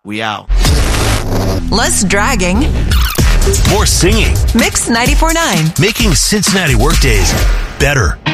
We out. Less dragging. More singing. Mix 94.9. Making Cincinnati workdays better.